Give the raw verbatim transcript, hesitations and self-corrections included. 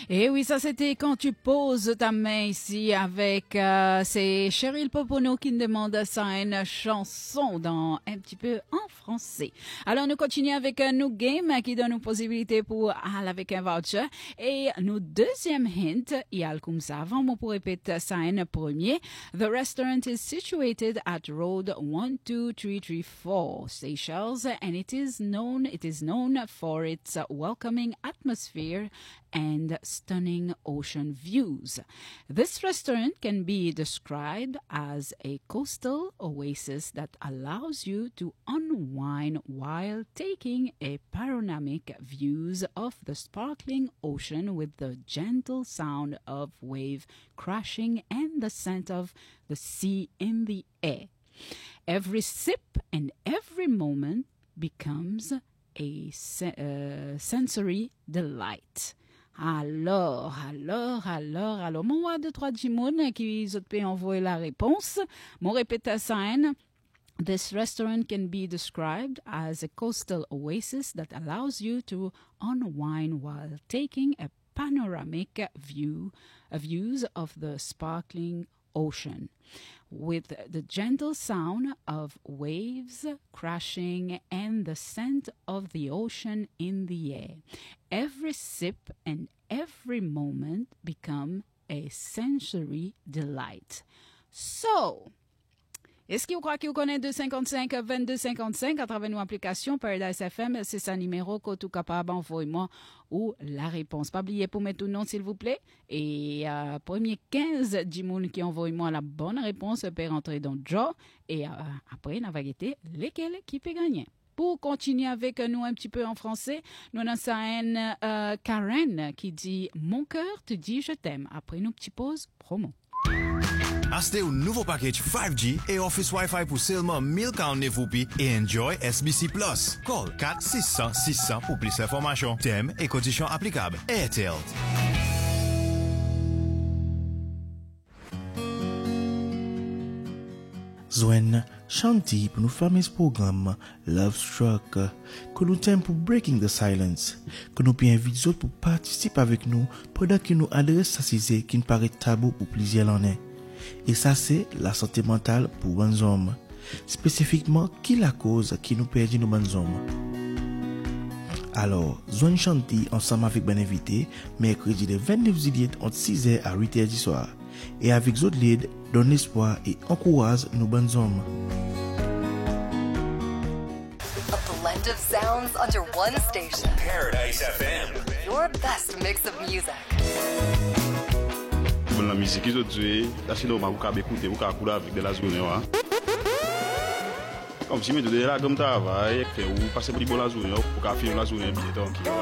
Et oui, ça c'était quand tu poses ta main ici avec euh, c'est Cheryl Popono qui nous demande ça une chanson dans un petit peu en français. Alors nous continuons avec un new game qui donne une possibilité pour aller avec un voucher et nous deuxième hint, il y a comme ça avant moi pour répéter ça un premier. The restaurant is situated at road one two three three four Seychelles and it is known it is known for its welcoming atmosphere and stunning ocean views. This restaurant can be described as a coastal oasis that allows you to unwind while taking a panoramic views of the sparkling ocean with the gentle sound of wave crashing and the scent of the sea in the air. Every sip and every moment becomes a se- uh, sensory delight. Alors, alors, alors, alors, mon roi de trois Jimoun qui ont pu envoyer la réponse. Mon répète ça. This restaurant can be described as a coastal oasis that allows you to unwind while taking a panoramic view, uh, views of the sparkling ocean, with the gentle sound of waves crashing and the scent of the ocean in the air. Every sip and every moment become a sensory delight. So, est-ce que vous croyez que vous connaissez deux cinquante-cinq vingt-deux cinquante-cinq à travers nos applications Paradise F M? C'est ça numéro que tout capable envoyez-moi ou la réponse. Pas oublier pour mettre tout nom s'il vous plaît. Et euh, premier quinze Jimoun qui envoie-moi la bonne réponse peut rentrer dans le draw. Et euh, après, on va guetter lesquels qui peut gagner. Pour continuer avec nous un petit peu en français, nous avons ça une euh, Karen qui dit « Mon cœur te dit je t'aime ». Après une petite pause, promo. Achetez un nouveau package five G et Office Wi-Fi pour seulement mille quarante-neuf roupies et enjoy S B C Plus. Call quatre six zéro zéro six zéro pour plus d'informations. Thème et conditions applicables. Airtel. Zwen Shanti pour nous fermer ce programme Love Struck que nous t'aimons pour Breaking the Silence que nous puis inviter autres pour participer avec nous pendant que nous adressons sa cisée qui nous paraît tabou pour plusieurs l'année. Et ça c'est la santé mentale pour bonnes hommes. Spécifiquement, qui la cause qui nous perdit nos bonnes hommes. Alors, Zwen Shanti ensemble avec ben invité, mercredi le vingt-neuf juillet entre six heures à huit heures du soir. Et avec autres leads, donne l'espoir et encourage nos bonnes hommes. A blend of sounds under one station. Paradise F M. Your best mix of music. La musique qu'ils ont joué, là c'est normal, vous pouvez écouter, vous pouvez couler avec de la zone. Comme si vous êtes là, comme ça, vous passez pour la zone, vous pouvez faire la zone bien tranquille.